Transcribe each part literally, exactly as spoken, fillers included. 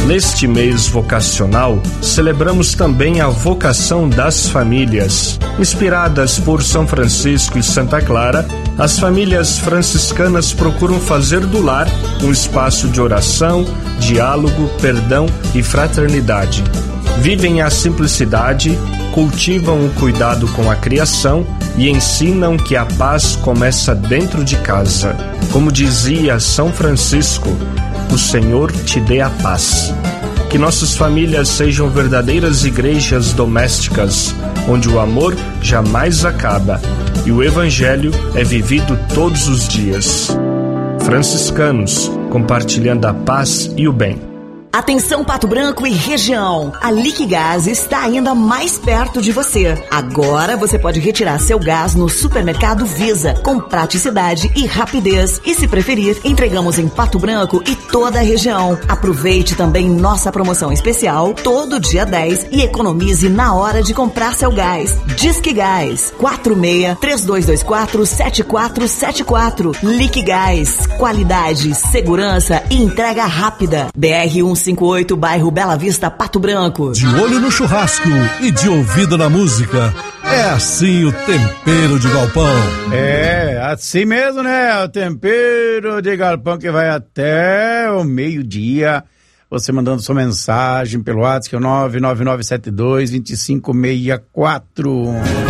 Neste mês vocacional, celebramos também a vocação das famílias. Inspiradas por São Francisco e Santa Clara, as famílias franciscanas procuram fazer do lar um espaço de oração, diálogo, perdão e fraternidade. Vivem a simplicidade, cultivam o cuidado com a criação e ensinam que a paz começa dentro de casa. Como dizia São Francisco, o Senhor te dê a paz. Que nossas famílias sejam verdadeiras igrejas domésticas, onde o amor jamais acaba e o Evangelho é vivido todos os dias. Franciscanos, compartilhando a paz e o bem. Atenção Pato Branco e região, a Liquigás está ainda mais perto de você. Agora você pode retirar seu gás no Supermercado Visa, com praticidade e rapidez. E se preferir, entregamos em Pato Branco e toda a região. Aproveite também nossa promoção especial, todo dia dez, e economize na hora de comprar seu gás. Disque Gás, quatro seis, três dois dois quatro, sete quatro sete quatro. Liquigás, qualidade, segurança e entrega rápida. B R cento e cinquenta e oito, bairro Bela Vista, Pato Branco. De olho no churrasco e de ouvido na música. É assim o tempero de galpão. É, assim mesmo, né? O tempero de galpão que vai até o meio-dia. Você mandando sua mensagem pelo WhatsApp, que é o nove nove nove sete dois, dois cinco seis quatro.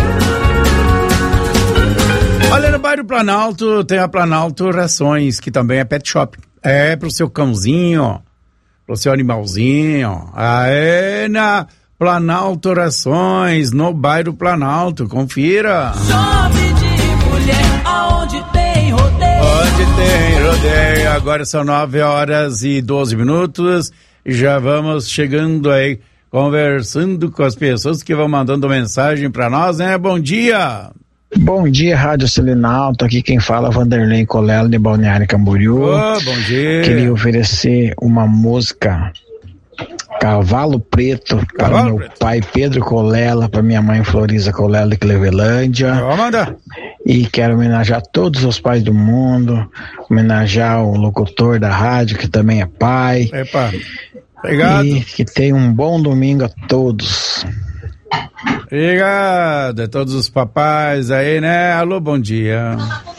Olha, no bairro Planalto tem a Planalto Rações, que também é pet shop. É pro seu cãozinho, pro seu animalzinho. Aê, na Planalto Rações, no bairro Planalto, confira. Chove de mulher, aonde tem rodeio. Onde tem rodeio, agora são nove horas e doze minutos, já vamos chegando aí, conversando com as pessoas que vão mandando mensagem pra nós, né? Bom dia! Bom dia, Rádio Selinalto, aqui quem fala é Vanderlei Colela de Balneário Camboriú. Oh, bom dia. Queria oferecer uma música Cavalo Preto para Cavalo meu Preto. pai Pedro Colela, para minha mãe Florisa Colela de Clevelândia. Vamos mandar. E quero homenagear todos os pais do mundo, homenagear o locutor da rádio que também é pai. Epa, obrigado. E que tenha um bom domingo a todos. Obrigado a todos os papais aí, né? Alô, bom dia.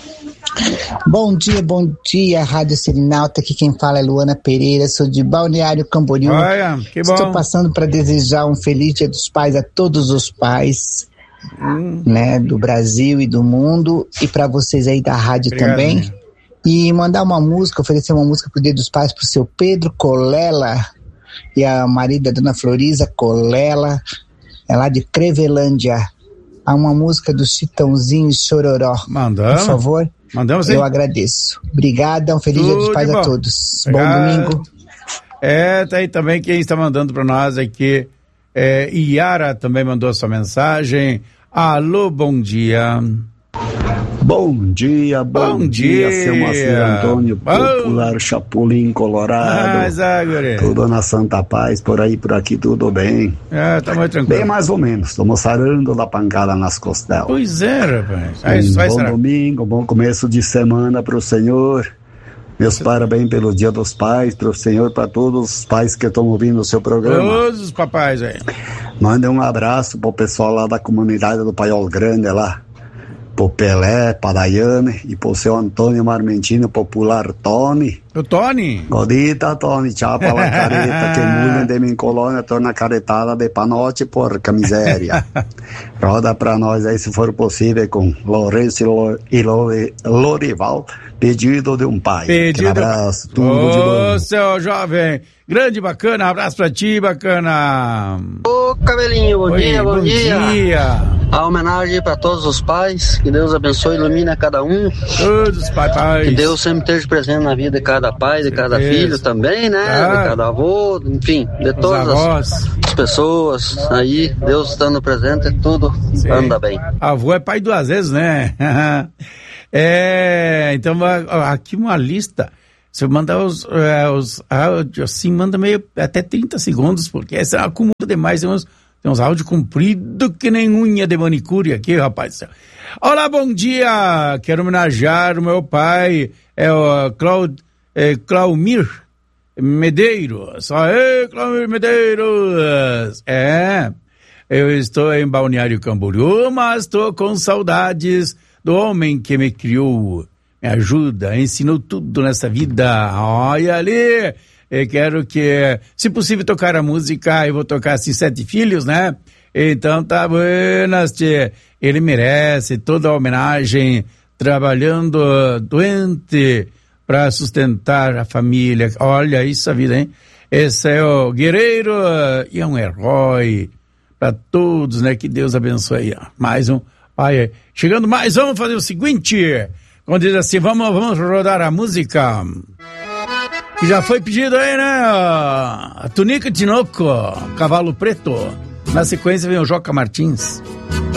Bom dia, bom dia, Rádio Selinalto, aqui quem fala é Luana Pereira, sou de Balneário Camboriú. Olha, que bom. Estou passando para desejar um feliz Dia dos Pais a todos os pais, hum. né, do Brasil e do mundo, e para vocês aí da rádio Obrigado, também. Minha. E mandar uma música, oferecer uma música pro Dia dos Pais pro seu Pedro Colela e a marida Dona Florisa Colela, é lá de Clevelândia. Há uma música do Chitãozinho e Chororó. Mandamos. Por favor. Mandamos, sim. Eu agradeço. Obrigada, um feliz Tudo Dia dos Pais a todos. Obrigado. Bom domingo. É, tá aí também quem está mandando para nós aqui. É, Iara também mandou a sua mensagem. Alô, bom dia. Bom dia, bom, bom dia, dia, seu Moacir Antônio, popular bom. Chapulim Colorado. Ah, tudo na Santa Paz, por aí, por aqui, tudo bem. É, tá muito tranquilo. Bem mais ou menos, tô moçarando da pancada nas costelas. Pois é, rapaz. Aí, um vai bom será? domingo, bom começo de semana pro senhor. Meus Você... parabéns pelo Dia dos Pais, pro senhor, para todos os pais que estão ouvindo o seu programa. Todos os papais aí. Mande um abraço pro pessoal lá da comunidade do Paiol Grande lá. Pro Pelé, pra Daiane e pro seu Antônio Marmentino, popular Tony. O Tony? Godita, Tony, tchau pra la careta, que mulhem de minha colônia, torna caretada de panote, porca miséria. Roda pra nós aí, se for possível, com Lourenço e Lorival, pedido de um pai. Pedido. Um abraço, tudo Ô, de bom. seu jovem, grande, bacana, abraço pra ti, bacana. Ô, Cabelinho, bom Oi, dia, bom, bom dia. dia. A homenagem para todos os pais, que Deus abençoe e ilumine a cada um. Todos os papais. Que Deus sempre esteja presente na vida de cada pai, de cada Isso. filho também, né? Ah. De cada avô, enfim, de todas as, as pessoas aí, Deus estando presente, tudo Sim. anda bem. Avô é pai duas vezes, né? É, então aqui uma lista. Se eu mandar os, é, os áudios assim, manda meio até trinta segundos, porque essa acumula demais, tem uns Tem uns áudios compridos que nem unha de manicure aqui, rapaz. Olá, bom dia. Quero homenagear o meu pai, é o Claud, é, Claumir Medeiros. Aê, Clamir Medeiros. É, eu estou em Balneário Camboriú, mas estou com saudades do homem que me criou, me ajuda, ensinou tudo nessa vida. Olha ali, eu quero que, se possível, tocar a música, eu vou tocar assim, Sete Filhos, né? Então tá buenas, tchê. Ele merece toda a homenagem, trabalhando doente para sustentar a família. Olha isso a vida, hein? Esse é o guerreiro e é um herói para todos, né? Que Deus abençoe. Mais um. Olha, chegando mais, vamos fazer o seguinte. Quando diz assim, vamos, vamos rodar a música que já foi pedido aí, né? A Tunica Tinoco, Cavalo Preto. Na sequência vem o Joca Martins.